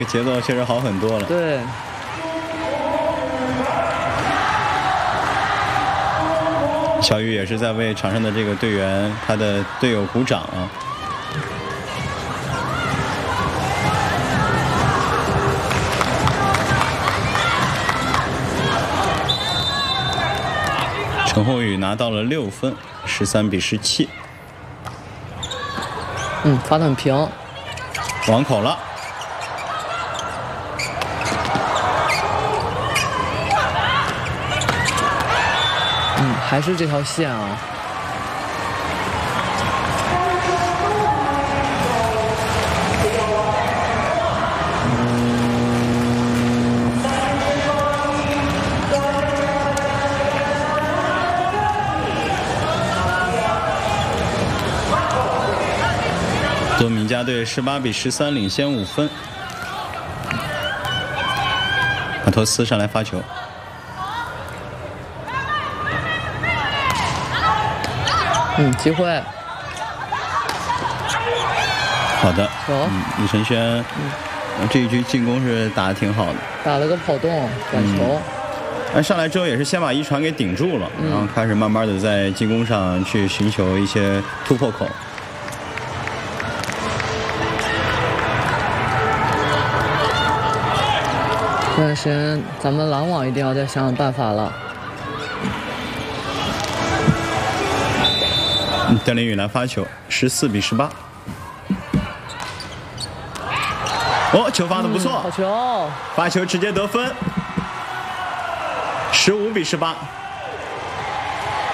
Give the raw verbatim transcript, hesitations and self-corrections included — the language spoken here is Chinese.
节奏确实好很多了。 对。 小雨也是在为场上的这个队员、他的队友鼓掌啊。陈宏宇拿到了六分，十三比十七。 嗯，发得很平。 网口了。 嗯，还是这条线啊。 多米加队十八比十三领先五分。马托斯上来发球。 嗯，机会。 好的。 嗯， 李承轩，嗯，这一局进攻是打得挺好的， 打了个跑动转球。 那、嗯、上来之后也是先把一传给顶住了，嗯、然后开始慢慢的在进攻上去寻求一些突破口。 这段时间咱们拦网一定要再想想办法了。 邓林宇来发球，十四比十八。哦，球发的不错， 嗯、好球！ 发球直接得分，十五比十八。